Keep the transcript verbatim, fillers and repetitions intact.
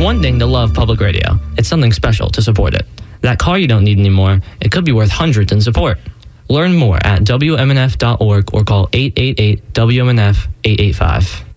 one thing to love public radio. It's something special to support it. That car you don't need anymore, it could be worth hundreds in support. Learn more at W M N F dot org or call eight eight eight W M N F eight eight five.